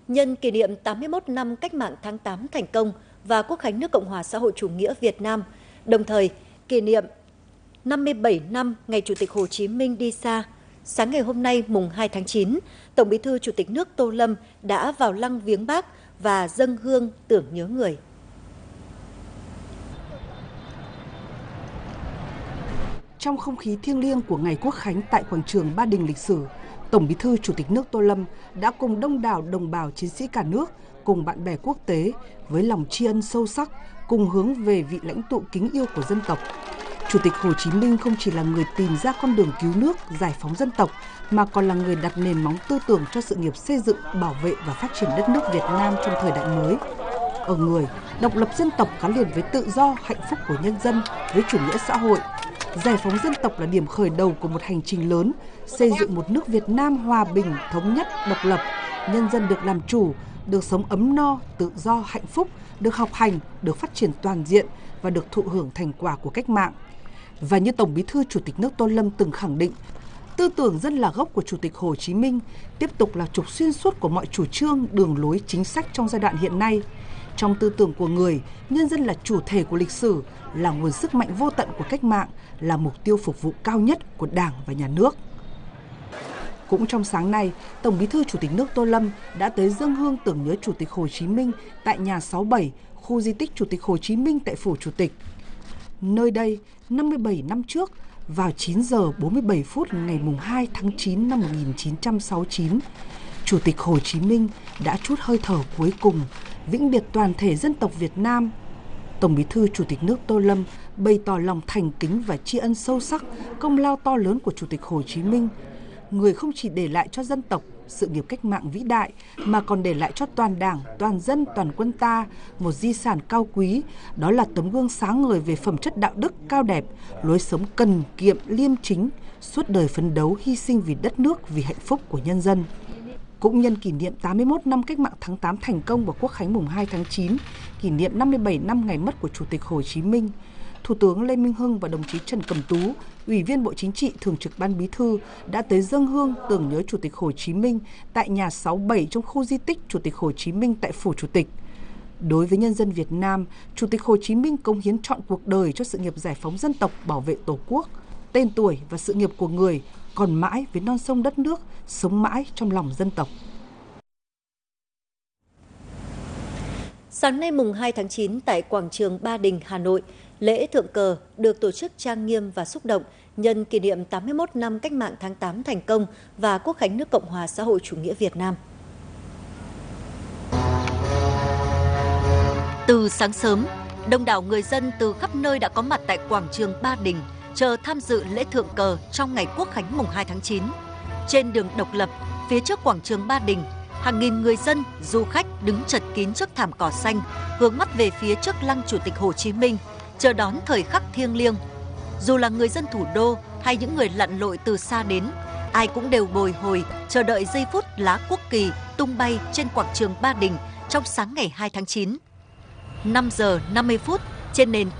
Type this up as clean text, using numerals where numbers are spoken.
Nhân kỷ niệm 81 năm Cách mạng tháng 8 thành công và Quốc khánh nước Cộng hòa xã hội chủ nghĩa Việt Nam, đồng thời kỷ niệm 57 năm ngày Chủ tịch Hồ Chí Minh đi xa, sáng ngày hôm nay mùng 2 tháng 9, Tổng Bí thư Chủ tịch nước Tô Lâm đã vào lăng viếng Bác và dâng hương tưởng nhớ người. Trong không khí thiêng liêng của ngày Quốc khánh tại quảng trường Ba Đình lịch sử, Tổng Bí thư Chủ tịch nước Tô Lâm đã cùng đông đảo đồng bào chiến sĩ cả nước, cùng bạn bè quốc tế với lòng tri ân sâu sắc, cùng hướng về vị lãnh tụ kính yêu của dân tộc. Chủ tịch Hồ Chí Minh không chỉ là người tìm ra con đường cứu nước, giải phóng dân tộc, mà còn là người đặt nền móng tư tưởng cho sự nghiệp xây dựng, bảo vệ và phát triển đất nước Việt Nam trong thời đại mới. Ở người, độc lập dân tộc gắn liền với tự do, hạnh phúc của nhân dân, với chủ nghĩa xã hội. Giải phóng dân tộc là điểm khởi đầu của một hành trình lớn, xây dựng một nước Việt Nam hòa bình, thống nhất, độc lập, nhân dân được làm chủ, được sống ấm no, tự do, hạnh phúc, được học hành, được phát triển toàn diện và được thụ hưởng thành quả của cách mạng. Và như Tổng Bí thư Chủ tịch nước Tô Lâm từng khẳng định, tư tưởng dân là gốc của Chủ tịch Hồ Chí Minh tiếp tục là trục xuyên suốt của mọi chủ trương, đường lối, chính sách trong giai đoạn hiện nay. Trong tư tưởng của người, nhân dân là chủ thể của lịch sử, là nguồn sức mạnh vô tận của cách mạng, là mục tiêu phục vụ cao nhất của Đảng và Nhà nước. Cũng trong sáng nay, Tổng Bí thư Chủ tịch nước Tô Lâm đã tới dâng hương tưởng nhớ Chủ tịch Hồ Chí Minh tại nhà 67, khu di tích Chủ tịch Hồ Chí Minh tại Phủ Chủ tịch. Nơi đây, 57 năm trước, vào 9 giờ 47 phút ngày 2 tháng 9 năm 1969, Chủ tịch Hồ Chí Minh đã trút hơi thở cuối cùng, vĩnh biệt toàn thể dân tộc Việt Nam. Tổng Bí thư Chủ tịch nước Tô Lâm bày tỏ lòng thành kính và tri ân sâu sắc công lao to lớn của Chủ tịch Hồ Chí Minh, người không chỉ để lại cho dân tộc sự nghiệp cách mạng vĩ đại mà còn để lại cho toàn Đảng, toàn dân, toàn quân ta một di sản cao quý, đó là tấm gương sáng ngời về phẩm chất đạo đức cao đẹp, lối sống cần kiệm liêm chính, suốt đời phấn đấu hy sinh vì đất nước, vì hạnh phúc của nhân dân. Cũng nhân kỷ niệm 81 năm Cách mạng tháng 8 thành công và Quốc khánh mùng 2 tháng 9, kỷ niệm 57 năm ngày mất của Chủ tịch Hồ Chí Minh, Thủ tướng Lê Minh Hưng và đồng chí Trần Cẩm Tú, Ủy viên Bộ Chính trị, Thường trực Ban Bí thư đã tới dâng hương tưởng nhớ Chủ tịch Hồ Chí Minh tại nhà 67 trong khu di tích Chủ tịch Hồ Chí Minh tại Phủ Chủ tịch. Đối với nhân dân Việt Nam, Chủ tịch Hồ Chí Minh cống hiến trọn cuộc đời cho sự nghiệp giải phóng dân tộc, bảo vệ Tổ quốc. Tên tuổi và sự nghiệp của người còn mãi với non sông đất nước, sống mãi trong lòng dân tộc. Sáng nay mùng 2 tháng 9 tại quảng trường Ba Đình, Hà Nội, lễ thượng cờ được tổ chức trang nghiêm và xúc động nhân kỷ niệm 81 năm Cách mạng tháng 8 thành công và Quốc khánh nước Cộng hòa xã hội chủ nghĩa Việt Nam. Từ sáng sớm, đông đảo người dân từ khắp nơi đã có mặt tại quảng trường Ba Đình chờ tham dự lễ thượng cờ trong ngày Quốc khánh mùng 2 tháng 9. Trên đường Độc Lập, phía trước quảng trường Ba Đình, hàng nghìn người dân, du khách đứng chật kín trước thảm cỏ xanh, hướng mắt về phía trước lăng Chủ tịch Hồ Chí Minh, chờ đón thời khắc thiêng liêng. Dù là người dân thủ đô hay những người lặn lội từ xa đến, ai cũng đều bồi hồi chờ đợi giây phút lá quốc kỳ tung bay trên quảng trường Ba Đình trong sáng ngày 2 tháng 9. 5 giờ 50 phút, trên nền